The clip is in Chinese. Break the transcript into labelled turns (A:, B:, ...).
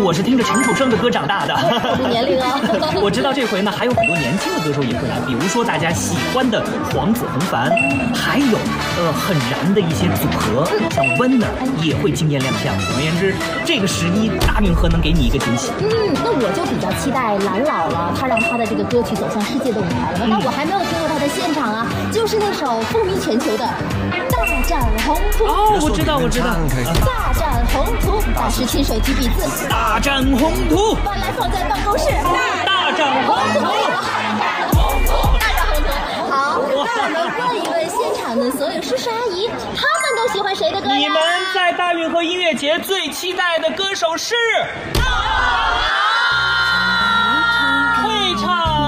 A: 我是听着陈楚生的歌长大的。
B: 年龄啊。
A: 我知道这回呢还有很多年轻的歌手也会来，比如说大家喜欢的黄子弘凡，还有很燃的一些组合，像温儿也会惊艳亮相。总而言之，这个11大运河能给你一个惊喜。
B: 那我就比较期待蓝老了，他让他的这个歌曲走向世界的舞台了。但我还没有听过他的现场啊，就是那首风靡全球的《大展宏图》。
A: 哦，我知道。
B: 大展宏图，大师亲手提笔字，
A: 大展宏图，
B: 把来放在办公室，
A: 大展宏图。
B: 好，那我们问一问现场的所有叔叔阿姨，他们都喜欢谁的歌呀？
A: 你们在大运河音乐节最期待的歌手是？